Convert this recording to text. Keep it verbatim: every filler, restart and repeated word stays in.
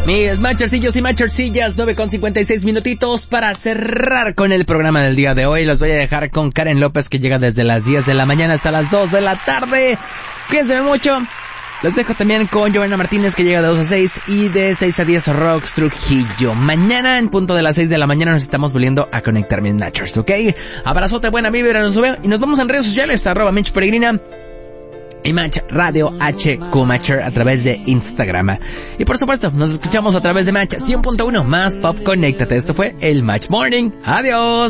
Mis machercillos y machercillas, nueve con cincuenta y seis minutitos para cerrar con el programa del día de hoy. Los voy a dejar con Karen López, que llega desde las diez de la mañana hasta las dos de la tarde. Cuídense mucho. Los dejo también con Giovanna Martínez, que llega de dos a seis, y de seis a diez Rox Trujillo. Mañana, en punto de las seis de la mañana, nos estamos volviendo a conectar, mis Nachers, ¿ok? Abrazote, buena vibra, nos vemos y nos vemos en redes sociales, arroba Mitch Peregrina y Match Radio H Q Matcher a través de Instagram. Y por supuesto, nos escuchamos a través de Match cien punto uno más Pop. Conéctate. Esto fue el Match Morning. Adiós.